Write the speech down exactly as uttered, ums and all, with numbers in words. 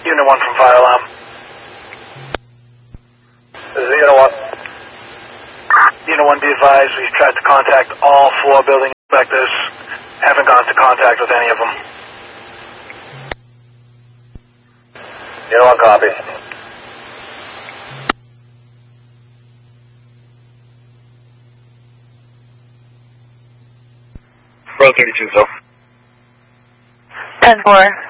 Unit one from fire alarm. This is Unit one. Unit one, be advised, we've tried to contact all floor building inspectors. Haven't gone into contact with any of them. Unit one, copy. Row thirty-two, so. ten four.